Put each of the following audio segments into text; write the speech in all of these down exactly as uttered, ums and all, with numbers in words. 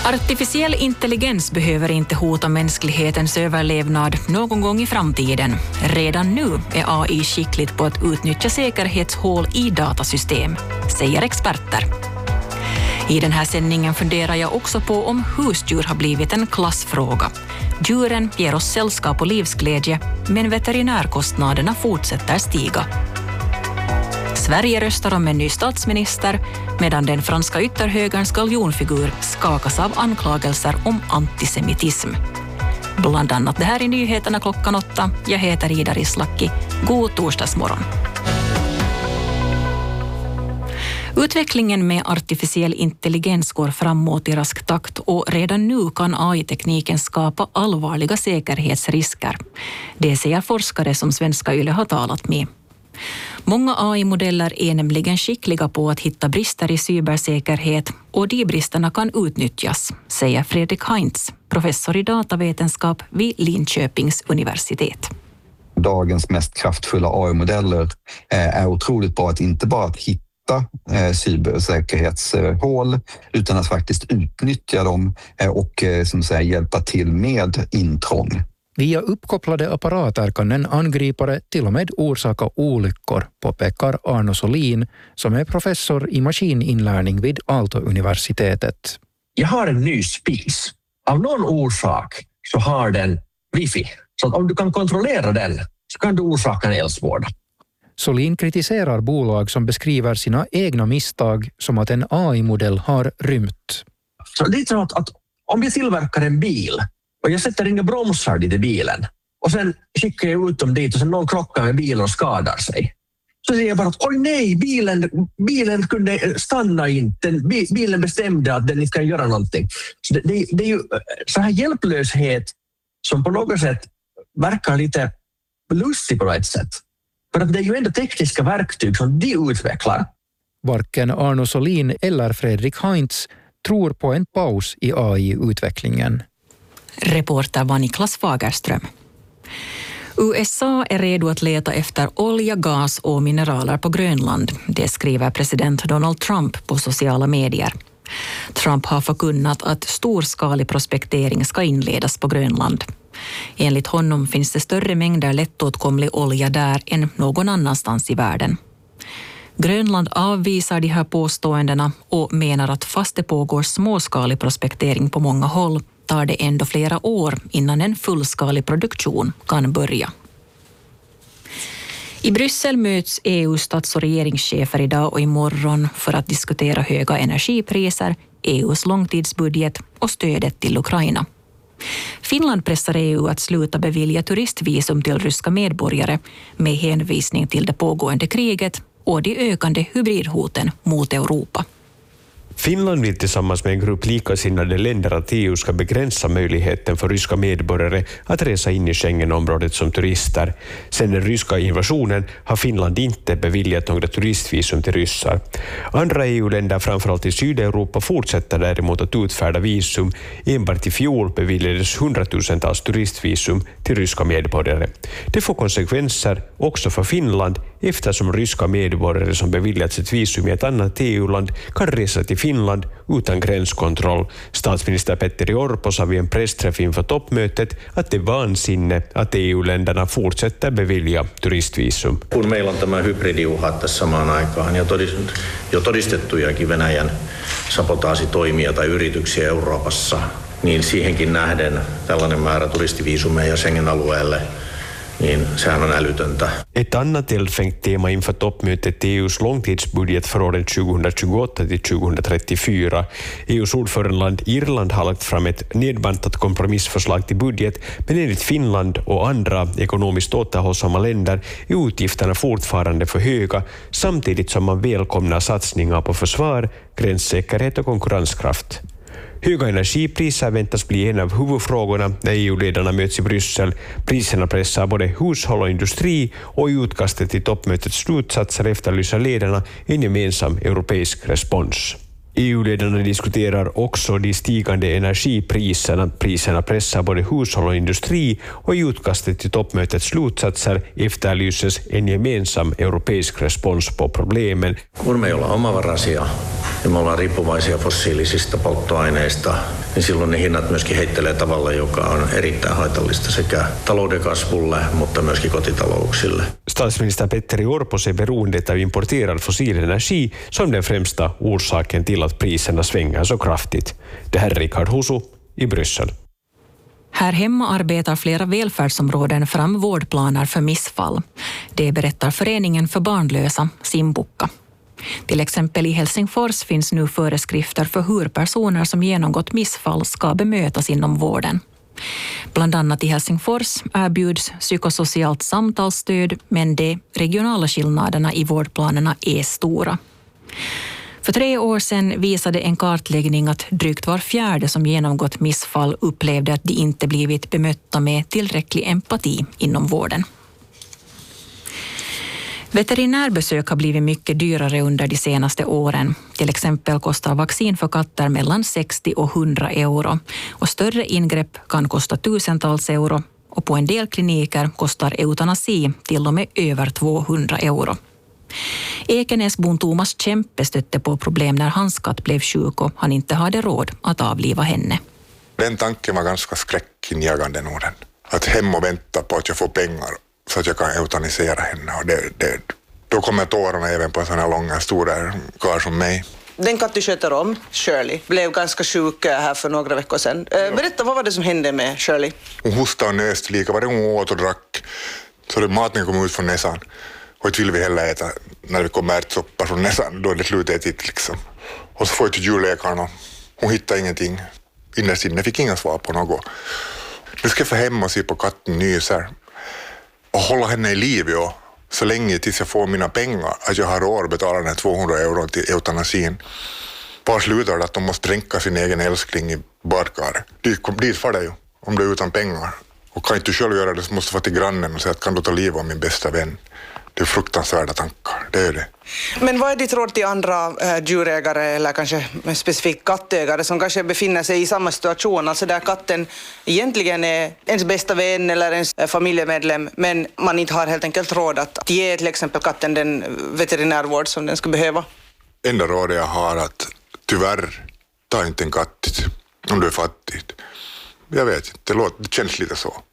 Artificiell intelligens behöver inte hota mänsklighetens överlevnad någon gång i framtiden. Redan nu är A I skickligt på att utnyttja säkerhetshål i datasystem, säger experter. I den här sändningen funderar jag också på om husdjur har blivit en klassfråga. Djuren ger oss sällskap och livsglädje, men veterinärkostnaderna fortsätter stiga. Sverige röstar om en ny statsminister, medan den franska ytterhögerns galjonfigur skakas av anklagelser om antisemitism. Bland annat det här i nyheterna klockan åtta. Jag heter Ida Rislaki. God torsdagsmorgon. Utvecklingen med artificiell intelligens går framåt i rask takt och redan nu kan A I-tekniken skapa allvarliga säkerhetsrisker. Det säger forskare som Svenska Yle har talat med. Många A I-modeller är nämligen skickliga på att hitta brister i cybersäkerhet och de bristerna kan utnyttjas, säger Fredrik Heinz, professor i datavetenskap vid Linköpings universitet. Dagens mest kraftfulla A I-modeller är otroligt bra att inte bara att hitta cybersäkerhetshål utan att faktiskt utnyttja dem och som säger, hjälpa till med intrång. Via uppkopplade apparater kan en angripare till och med orsaka olyckor, påpekar Arno Solin, som är professor i maskininlärning vid Aalto-universitetet. Jag har en ny spis. Av någon orsak så har den wifi. Så att om du kan kontrollera den så kan du orsaka en eldsvåda. Solin kritiserar bolag som beskriver sina egna misstag som att en A I-modell har rymt. Så det är så att, att om jag tillverkar en bil och jag sätter inga bromsar dit i bilen och sen skickar jag ut dem dit och sen någon krockar med bilen och skadar sig. Så säger jag bara att oj nej, bilen, bilen kunde stanna inte. Bilen bestämde att den inte kan göra någonting. Så det, det, det är ju så här hjälplöshet som på något sätt verkar lite lustig på ett sätt. För att det är ju ändå tekniska verktyg som de utvecklar. Varken Arno Solin eller Fredrik Heinz tror på en paus i A I-utvecklingen. Reporter var Niklas Fagerström. U S A är redo att leta efter olja, gas och mineraler på Grönland. Det skriver president Donald Trump på sociala medier. Trump har förkunnat att storskalig prospektering ska inledas på Grönland. Enligt honom finns det större mängder lättåtkomlig olja där än någon annanstans i världen. Grönland avvisar de här påståendena och menar att fast det pågår småskalig prospektering på många håll tar det ändå flera år innan en fullskalig produktion kan börja. I Bryssel möts E U:s stats- och regeringschefer idag och imorgon för att diskutera höga energipriser, E U:s långtidsbudget och stödet till Ukraina. Finland pressar E U att sluta bevilja turistvisum till ryska medborgare med hänvisning till det pågående kriget och de ökande hybridhoten mot Europa. Finland vill tillsammans med en grupp likasinnade länder att E U ska begränsa möjligheten för ryska medborgare att resa in i Schengenområdet som turister. Sedan den ryska invasionen har Finland inte beviljat några turistvisum till ryssar. Andra E U-länder, framförallt i Sydeuropa, fortsätter däremot att utfärda visum. Enbart i fjol beviljades hundratusentals turistvisum till ryska medborgare. Det får konsekvenser också för Finland eftersom ryska medborgare som beviljats ett visum i ett annat E U-land kan resa till Finland utan gränskontroll. Statsminister Petteri Orpo sa vid en pressträff inför toppmötet att det är vansinne att E U-länderna fortsätter bevilja turistvisum. Kun meillä on tämä hybridiuhat tässä samaan aikaan ja jo todistettujakin Venäjän sabotaasitoimia tai yrityksiä Euroopassa, niin siihenkin nähden tällainen määrä turistiviisumeja Schengen-alueelle, niin sehän on älytöntä. Ett annat eldfängt tema inför toppmötet är E U:s långtidsbudget för åren tjugohundratjugoåtta till tjugohundratrettiofyra. E U:s ordförandeland Irland har lagt fram ett nedbantat kompromissförslag till budget, men enligt Finland och andra ekonomiskt återhållsamma länder är utgifterna fortfarande för höga, samtidigt som man välkomnar satsningar på försvar, gränssäkerhet och konkurrenskraft. Höga energipriser väntas bli en av huvudfrågorna när E U-ledarna möts i Bryssel. Priserna pressar både hushåll och industri och i utkastet till toppmötets slutsatser efterlyser ledarna en gemensam europeisk respons. E U-ledarna diskuterar också de stigande energipriserna. Priserna pressar både hushåll och industri och i utkastet till toppmötets slutsatser efterlyses en gemensam europeisk respons på problemen. Kun me ei olla omavaraisia ja me ollaan riippuvaisia fossiilisista polttoaineista, niin silloin ne hinnat myöskin heittelee tavalla, joka on erittäin haitallista sekä talouden kasvulle, mutta myöskin kotitalouksille. Statsminister Petteri Orpo ser beroendet av importerad fossil energi som den främsta orsaken till att priserna svänger så kraftigt. Det här är Rickard Husu i Bryssel. Här hemma arbetar flera välfärdsområden fram vårdplaner för missfall. Det berättar Föreningen för barnlösa, Simbukka. Till exempel i Helsingfors finns nu föreskrifter för hur personer som genomgått missfall ska bemötas inom vården. Bland annat i Helsingfors erbjuds psykosocialt samtalsstöd, men de regionala skillnaderna i vårdplanerna är stora. För tre år sedan visade en kartläggning att drygt var fjärde som genomgått missfall upplevde att de inte blivit bemötta med tillräcklig empati inom vården. Veterinärbesök har blivit mycket dyrare under de senaste åren. Till exempel kostar vaccin för katter mellan sextio och hundra euro. Och större ingrepp kan kosta tusentals euro. Och på en del kliniker kostar eutanasi till och med över tvåhundra euro. Ekenäsbon Thomas Kempe stötte på problem när hans katt blev sjuk och han inte hade råd att avliva henne. Den tanken var ganska skräckinjagande nog den. Att hem och vänta på att jag får pengar så att jag kan eutanisera henne. Och det, det, då kommer tårarna även på en sån här långa, stora karl som mig. Den katt du sköter om, Shirley, blev ganska sjuk här för några veckor sedan. Berätta, vad var det som hände med Shirley? Hon hostade och nöste lika. Varje hon åt och drack så det maten kom ut från näsan. Och inte vill vi heller äta när vi kommer ärtsoppa från näsan. Då är det slutätigt liksom. Och så får jag till djurläkaren och hon hittade ingenting. Innerst inne fick inga svar på något. Nu ska jag få hem och se på katten nyser. Och hålla henne i liv, ja. Så länge tills jag får mina pengar. Att jag har råd att betala den här tvåhundra euro till eutanasin. Bara slutar det att de måste dränka sin egen älskling i badkaret. Dit, dit far det ju. Om du är utan pengar. Och kan inte du själv göra det så måste du vara till grannen och säga att kan du ta livet av min bästa vän. Det är fruktansvärda tankar, det är det. Men vad är ditt råd till andra äh, djurägare eller kanske specifikt kattägare som kanske befinner sig i samma situation, alltså där katten egentligen är ens bästa vän eller ens äh, familjemedlem, men man inte har helt enkelt råd att ge till exempel katten den veterinärvård som den skulle behöva? Enda rådet jag har att tyvärr ta inte en katt om du är fattig. Jag vet inte, det, låter, det känns lite så.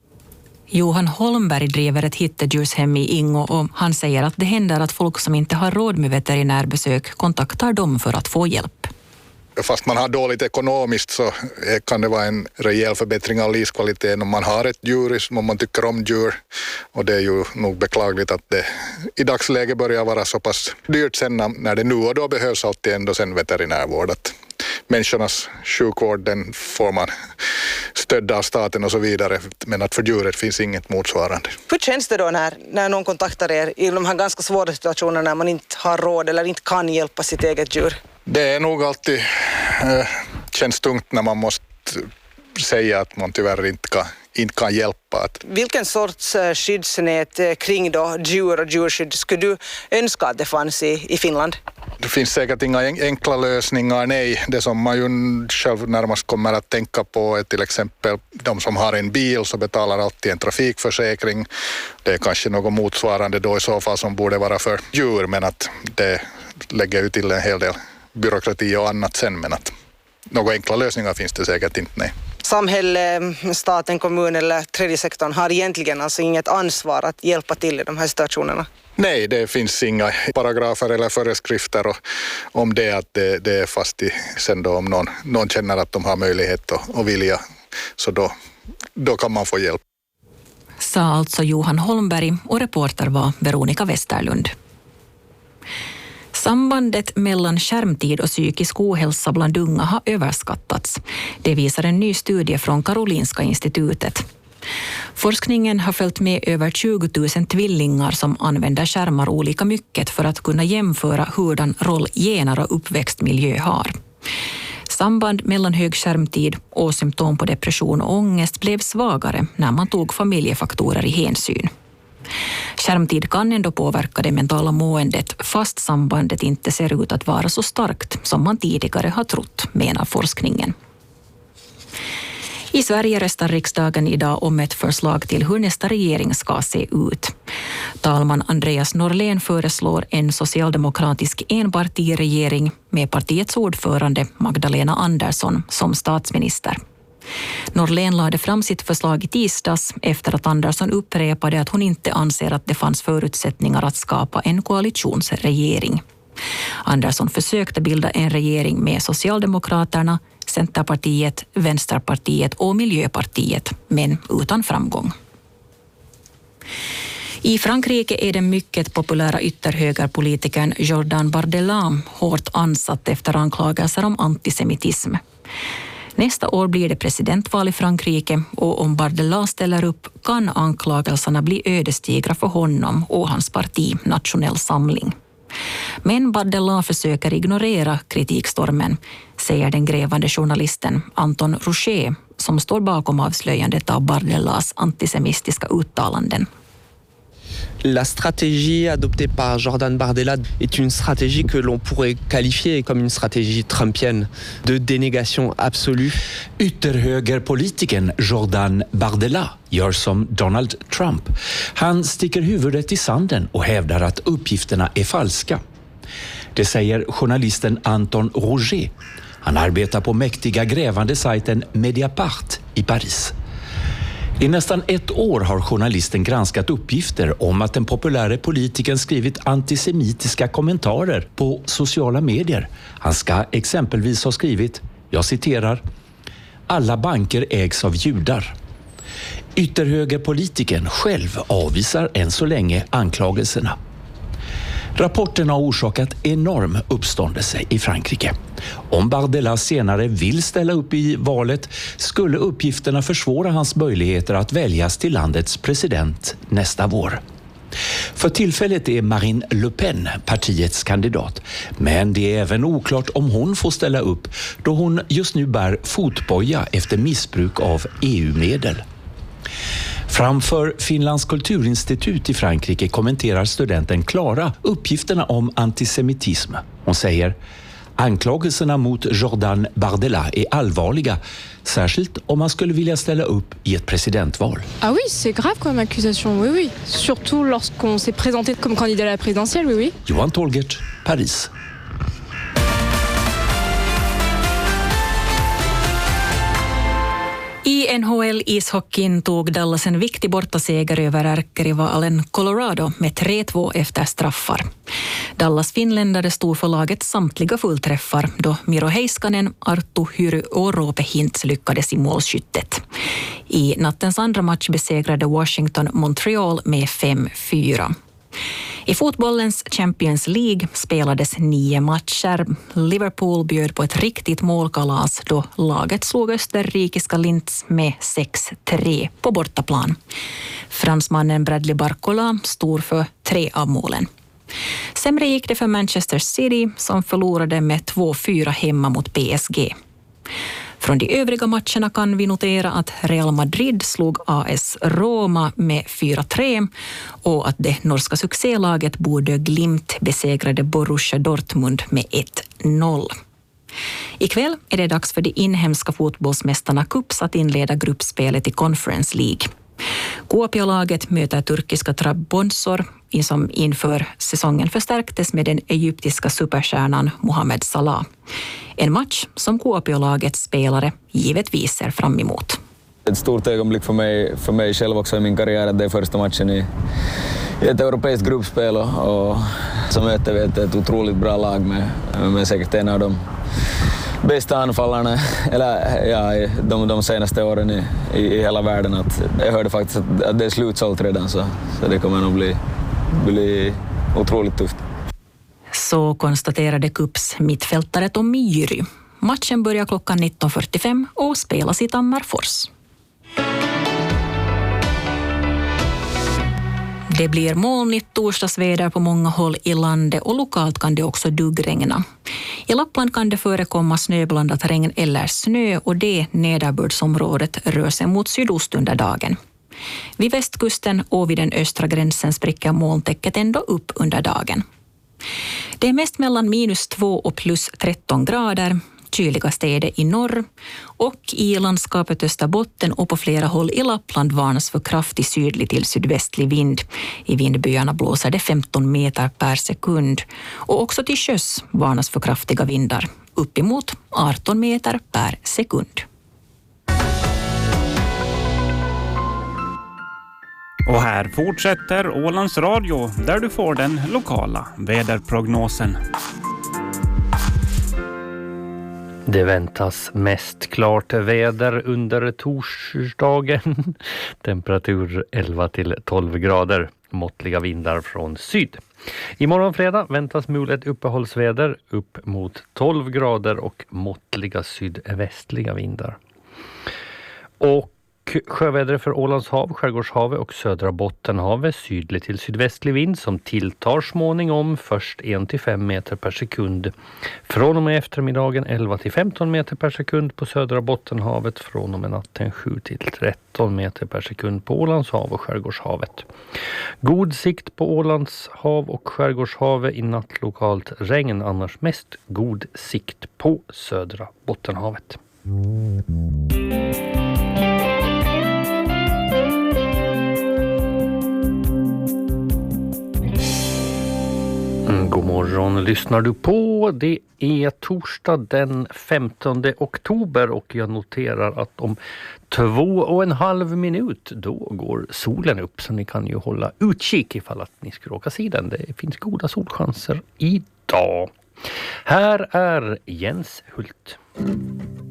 Johan Holmberg driver ett hittedjurshem i Ingo och han säger att det händer att folk som inte har råd med veterinärbesök kontaktar dem för att få hjälp. Fast man har dåligt ekonomiskt så kan det vara en rejäl förbättring av livskvaliteten om man har ett djur, om man tycker om djur. Och det är ju nog beklagligt att det i dagsläget börjar vara så pass dyrt sen när det nu och då behövs alltid ändå sen veterinärvård. Att människornas sjukvård den får man stöd av staten och så vidare, men att för djuret finns inget motsvarande. Hur känns det då när, när någon kontaktar er i de här ganska svåra situationerna när man inte har råd eller inte kan hjälpa sitt eget djur? Det är nog alltid äh, känns tungt när man måste säga att man tyvärr inte kan, inte kan hjälpa. Vilken sorts äh, skyddsnät äh, kring då djur och djurskydd skulle du önska att det fanns i, i Finland? Det finns säkert inga enkla lösningar, nej. Det som man ju själv närmast kommer att tänka på är till exempel de som har en bil så betalar alltid en trafikförsäkring. Det är kanske något motsvarande då i så fall som borde vara för djur, men att det lägger ju till en hel del byråkrati och annat sen, men att några enkla lösningar finns det säkert inte, nej. Samhälle, staten, kommun eller tredje sektorn har egentligen alltså inget ansvar att hjälpa till i de här situationerna? Nej, det finns inga paragrafer eller föreskrifter och om det att det, det är fast i sen då om någon, någon känner att de har möjlighet och, och vilja så då, då kan man få hjälp. Sa alltså Johan Holmberg och reporter var Veronica Westerlund. Sambandet mellan skärmtid och psykisk ohälsa bland unga har överskattats. Det visar en ny studie från Karolinska institutet. Forskningen har följt med över tjugo tusen tvillingar som använder skärmar olika mycket för att kunna jämföra hurdan roll gener och uppväxtmiljö har. Samband mellan hög skärmtid och symptom på depression och ångest blev svagare när man tog familjefaktorer i hänsyn. Skärmtid kan ändå påverka det mentala måendet fast sambandet inte ser ut att vara så starkt som man tidigare har trott, menar forskningen. I Sverige röstar riksdagen idag om ett förslag till hur nästa regering ska se ut. Talman Andreas Norlén föreslår en socialdemokratisk enpartiregering med partiets ordförande Magdalena Andersson som statsminister. Norlén lade fram sitt förslag i tisdags efter att Andersson upprepade att hon inte anser att det fanns förutsättningar att skapa en koalitionsregering. Andersson försökte bilda en regering med Socialdemokraterna, Centerpartiet, Vänsterpartiet och Miljöpartiet, men utan framgång. I Frankrike är den mycket populära ytterhögerpolitikern Jordan Bardella hårt ansatt efter anklagelser om antisemitism. Nästa år blir det presidentval i Frankrike och om Bardella ställer upp kan anklagelserna bli ödesdigra för honom och hans parti Nationell Samling. Men Bardella försöker ignorera kritikstormen, säger den grävande journalisten Anton Rocher som står bakom avslöjandet av Bardellas antisemitiska uttalanden. La stratégie adoptée par Jordan Bardella est une stratégie que l'on pourrait qualifier comme une stratégie trumpienne de dénégation absolue. Ytterhögerpolitikern Jordan Bardella gör som Donald Trump. Han sticker huvudet i sanden och hävdar att uppgifterna är falska. Det säger journalisten Anton Roger. Han arbetar på mäktiga grävande sajten Mediapart i Paris. I nästan ett år har journalisten granskat uppgifter om att den populära politikern skrivit antisemitiska kommentarer på sociala medier. Han ska exempelvis ha skrivit, jag citerar, alla banker ägs av judar. Ytterhögerpolitikern själv avvisar än så länge anklagelserna. Rapporten har orsakat enorm uppståndelse i Frankrike. Om Bardella senare vill ställa upp i valet skulle uppgifterna försvåra hans möjligheter att väljas till landets president nästa vår. För tillfället är Marine Le Pen partiets kandidat, men det är även oklart om hon får ställa upp då hon just nu bär fotboja efter missbruk av E U-medel. Framför Finlands kulturinstitut i Frankrike kommenterar studenten Klara uppgifterna om antisemitism. Hon säger, anklagelserna mot Jordan Bardella är allvarliga, särskilt om man skulle vilja ställa upp i ett presidentval. Ah oui, c'est grave comme accusation, oui, oui. Surtout lorsqu'on s'est présenté comme candidat à la présidentielle, oui, oui. Johan Tolgert, Paris. I N H L-ishockeyn tog Dallas en viktig bortaseger över ärkerivalen Colorado med tre två efter straffar. Dallas finländare stod för lagets samtliga fullträffar då Miro Heiskanen, Arttu Hyry och Roope Hintz lyckades i målskyttet. I nattens andra match besegrade Washington Montreal med fem fyra. I fotbollens Champions League spelades nio matcher. Liverpool bjöd på ett riktigt målkalas då laget slog österrikiska Linz med sex tre på bortaplan. Fransmannen Bradley Barcola stod för tre av målen. Sämre gick det för Manchester City som förlorade med två fyra hemma mot P S G. Från de övriga matcherna kan vi notera att Real Madrid slog A S Roma med fyra tre och att det norska succélaget Bodø Glimt besegrade Borussia Dortmund med ett noll. Ikväll är det dags för de inhemska fotbollsmästarna Cups att inleda gruppspelet i Conference League. Kuopiolaget möter turkiska Trabzonspor som inför säsongen förstärktes med den egyptiska superstjärnan Mohamed Salah. En match som Kuopiolagets spelare givetvis ser fram emot. Ett stort ögonblick för mig, för mig själv också i min karriär att det är första matchen i, i ett europeiskt gruppspel och, och så möter vi ett, ett otroligt bra lag med, med säkert en av de bästa anfallarna eller, ja, de, de senaste åren i, i, i hela världen. Att jag hörde faktiskt att, att det är slutsålt redan så, så det kommer nog bli, bli otroligt tufft. Så konstaterade Cups mittfältare Tommy Jyry. Matchen börjar klockan nitton fyrtiofem och spelas i Tammerfors. Det blir molnigt torsdagsväder på många håll i landet och lokalt kan det också duggregna. I Lappland kan det förekomma snöblandat regn eller snö och det nederbördsområdet rör sig mot sydost under dagen. Vid västkusten och vid den östra gränsen spricker molntäcket ändå upp under dagen. Det är mest mellan minus två och plus tretton grader. kyligaste är det i norr och i landskapet Österbotten och på flera håll i Lappland varnas för kraftig sydlig till sydvästlig vind. I vindbyarna blåser det femton meter per sekund och också till sjöss varnas för kraftiga vindar, uppemot arton meter per sekund. Och här fortsätter Ålands Radio där du får den lokala väderprognosen. Det väntas mest klart väder under torsdagen. Temperatur elva till tolv grader. Måttliga vindar från syd. Imorgon fredag väntas mulet uppehållsväder upp mot tolv grader och måttliga sydvästliga vindar. Och sjöväder för Ålands hav, Skärgårdshavet och södra Bottenhavet, sydlig till sydvästlig vind som tilltar småningom, först en till fem meter per sekund. Från och med eftermiddagen elva till femton meter per sekund på södra Bottenhavet, från och med natten sju till tretton meter per sekund på Ålands hav och Skärgårdshavet. God sikt på Ålands hav och Skärgårdshavet, i natt lokalt regn, annars mest god sikt på södra Bottenhavet. God morgon lyssnar du på. Det är torsdag den femtonde oktober och jag noterar att om två och en halv minut då går solen upp, så ni kan ju hålla utkik ifall att ni ska råka se den. Det finns goda solchanser idag. Här är Jens Hult.